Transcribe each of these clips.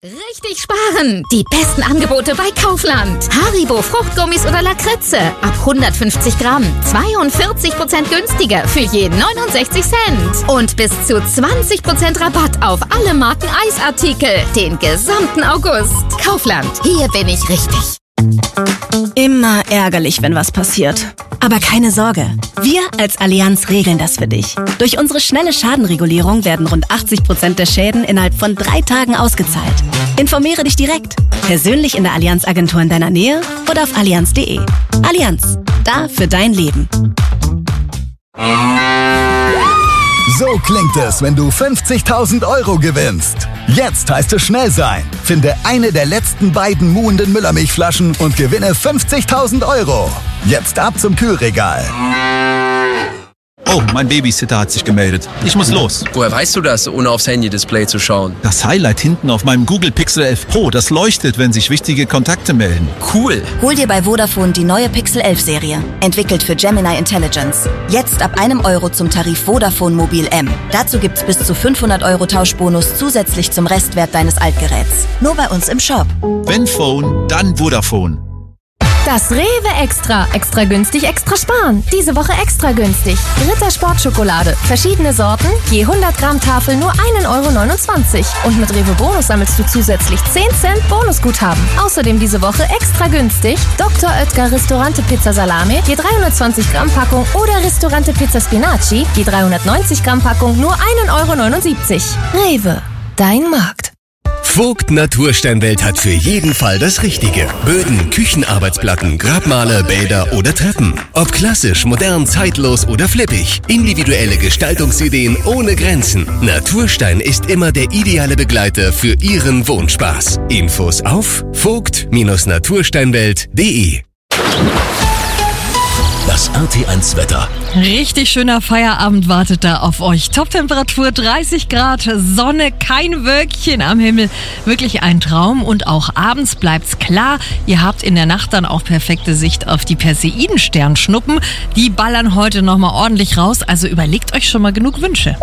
Richtig sparen! Die besten Angebote bei Kaufland. Haribo Fruchtgummis oder Lakritze. Ab 150 Gramm. 42% günstiger für je 69 Cent. Und bis zu 20% Rabatt auf alle Marken Eisartikel. Den gesamten August. Kaufland. Hier bin ich richtig. Immer ärgerlich, wenn was passiert. Aber keine Sorge, wir als Allianz regeln das für dich. Durch unsere schnelle Schadenregulierung werden rund 80% der Schäden innerhalb von 3 Tagen ausgezahlt. Informiere dich direkt, persönlich in der Allianz-Agentur in deiner Nähe oder auf allianz.de. Allianz, da für dein Leben. So klingt es, wenn du 50.000 € gewinnst. Jetzt heißt es schnell sein. Finde eine der letzten beiden muhenden Müllermilchflaschen und gewinne 50.000 €. Jetzt ab zum Kühlregal. Oh, mein Babysitter hat sich gemeldet. Ich muss los. Woher weißt du das, ohne aufs Handy-Display zu schauen? Das Highlight hinten auf meinem Google Pixel 11 Pro, das leuchtet, wenn sich wichtige Kontakte melden. Cool. Hol dir bei Vodafone die neue Pixel 11 Serie. Entwickelt für Gemini Intelligence. Jetzt ab €1 zum Tarif Vodafone Mobil M. Dazu gibt's bis zu 500 € Tauschbonus zusätzlich zum Restwert deines Altgeräts. Nur bei uns im Shop. Wenn Phone, dann Vodafone. Das Rewe Extra. Extra günstig, extra sparen. Diese Woche extra günstig. Ritter Sportschokolade. Verschiedene Sorten. Je 100 Gramm Tafel nur €1,29. Und mit Rewe Bonus sammelst du zusätzlich 10 Cent Bonusguthaben. Außerdem diese Woche extra günstig. Dr. Oetker Ristorante Pizza Salami. Je 320 Gramm Packung. Oder Ristorante Pizza Spinaci. Je 390 Gramm Packung nur €1,79. Rewe. Dein Markt. Vogt Natursteinwelt hat für jeden Fall das Richtige. Böden, Küchenarbeitsplatten, Grabmale, Bäder oder Treppen. Ob klassisch, modern, zeitlos oder flippig. Individuelle Gestaltungsideen ohne Grenzen. Naturstein ist immer der ideale Begleiter für Ihren Wohnspaß. Infos auf vogt-natursteinwelt.de. Das RT1 Wetter. Richtig schöner Feierabend wartet da auf euch. Toptemperatur 30 Grad, Sonne, kein Wölkchen am Himmel. Wirklich ein Traum und auch abends bleibt's klar. Ihr habt in der Nacht dann auch perfekte Sicht auf die Perseidensternschnuppen. Die ballern heute nochmal ordentlich raus, also überlegt euch schon mal genug Wünsche.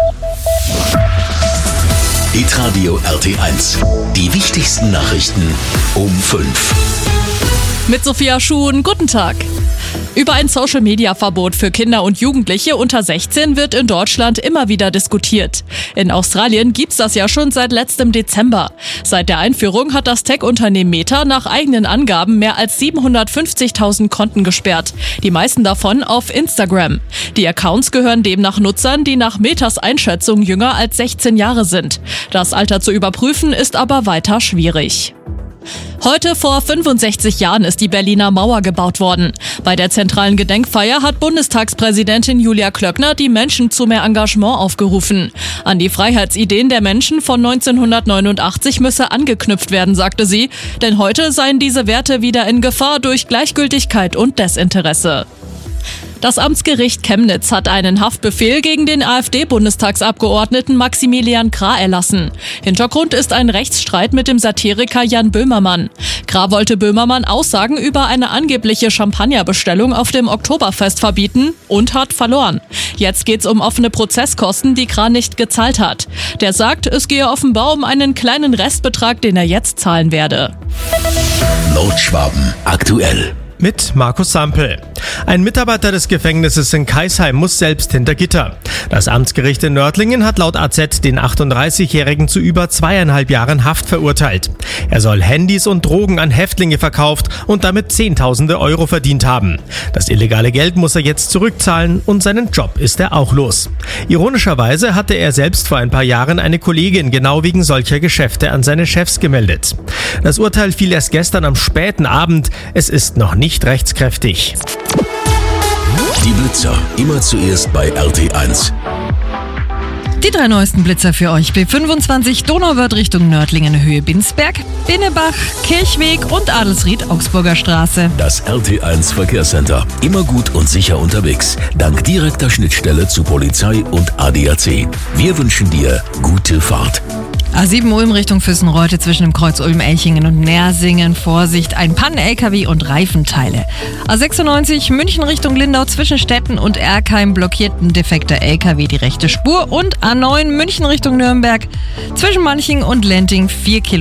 Hitradio RT1. Die wichtigsten Nachrichten um 5. Mit Sophia Schuhn, guten Tag. Über ein Social-Media-Verbot für Kinder und Jugendliche unter 16 wird in Deutschland immer wieder diskutiert. In Australien gibt's das ja schon seit letztem Dezember. Seit der Einführung hat das Tech-Unternehmen Meta nach eigenen Angaben mehr als 750.000 Konten gesperrt. Die meisten davon auf Instagram. Die Accounts gehören demnach Nutzern, die nach Metas Einschätzung jünger als 16 Jahre sind. Das Alter zu überprüfen ist aber weiter schwierig. Heute vor 65 Jahren ist die Berliner Mauer gebaut worden. Bei der zentralen Gedenkfeier hat Bundestagspräsidentin Julia Klöckner die Menschen zu mehr Engagement aufgerufen. An die Freiheitsideen der Menschen von 1989 müsse angeknüpft werden, sagte sie, denn heute seien diese Werte wieder in Gefahr durch Gleichgültigkeit und Desinteresse. Das Amtsgericht Chemnitz hat einen Haftbefehl gegen den AfD-Bundestagsabgeordneten Maximilian Krah erlassen. Hintergrund ist ein Rechtsstreit mit dem Satiriker Jan Böhmermann. Krah wollte Böhmermann Aussagen über eine angebliche Champagnerbestellung auf dem Oktoberfest verbieten und hat verloren. Jetzt geht's um offene Prozesskosten, die Krah nicht gezahlt hat. Der sagt, es gehe offenbar um einen kleinen Restbetrag, den er jetzt zahlen werde. Nordschwaben aktuell. Mit Markus Sampel. Ein Mitarbeiter des Gefängnisses in Kaisheim muss selbst hinter Gitter. Das Amtsgericht in Nördlingen hat laut AZ den 38-Jährigen zu über 2,5 Jahren Haft verurteilt. Er soll Handys und Drogen an Häftlinge verkauft und damit Zehntausende Euro verdient haben. Das illegale Geld muss er jetzt zurückzahlen und seinen Job ist er auch los. Ironischerweise hatte er selbst vor ein paar Jahren eine Kollegin genau wegen solcher Geschäfte an seine Chefs gemeldet. Das Urteil fiel erst gestern am späten Abend. Es ist noch nicht rechtskräftig. Die Blitzer, immer zuerst bei RT1. Die 3 neuesten Blitzer für euch. B25 Donauwörth Richtung Nördlingen Höhe Binsberg, Binnebach, Kirchweg und Adelsried Augsburger Straße. Das RT1 Verkehrscenter. Immer gut und sicher unterwegs. Dank direkter Schnittstelle zu Polizei und ADAC. Wir wünschen dir gute Fahrt. A7 Ulm Richtung Füssenreute zwischen dem Kreuz Ulm-Elchingen und Nersingen. Vorsicht, ein Pannen-LKW und Reifenteile. A96 München Richtung Lindau zwischen Stetten und Erkheim blockiert ein defekter LKW die rechte Spur. Und A9 München Richtung Nürnberg zwischen Manching und Lenting 4 Kilometer.